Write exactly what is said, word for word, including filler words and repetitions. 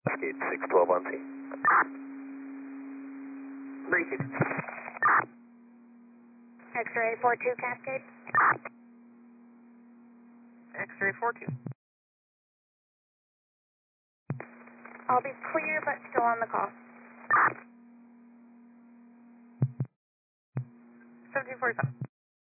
Gate six twelve on scene. Breaching. X-ray four two Cascade. X-ray four two. I'll be clear but still on the call. seventeen forty-five.